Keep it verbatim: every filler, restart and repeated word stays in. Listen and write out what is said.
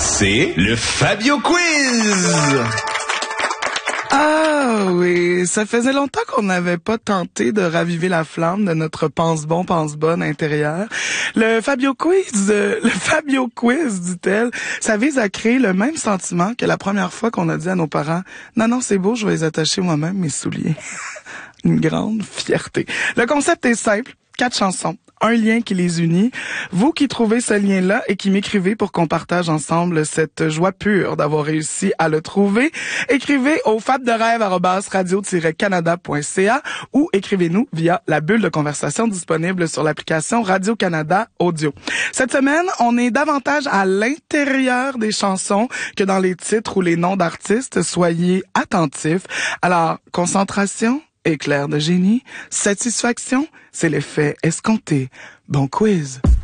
C'est le Fabio Quiz! Ah oui, ça faisait longtemps qu'on n'avait pas tenté de raviver la flamme de notre pense-bon, pense-bonne intérieur. Le Fabio Quiz, euh, le Fabio Quiz, dit-elle, ça vise à créer le même sentiment que la première fois qu'on a dit à nos parents « Non, non, c'est beau, je vais les attacher moi-même, mes souliers. » Une grande fierté. Le concept est simple, quatre chansons. Un lien qui les unit. Vous qui trouvez ce lien-là et qui m'écrivez pour qu'on partage ensemble cette joie pure d'avoir réussi à le trouver, écrivez au fab de rêve arobase radio tiret canada point c a ou écrivez-nous via la bulle de conversation disponible sur l'application Radio-Canada Audio. Cette semaine, on est davantage à l'intérieur des chansons que dans les titres ou les noms d'artistes. Soyez attentifs. Alors, concentration, éclair de génie, satisfaction, c'est l'effet escompté. Bon quiz!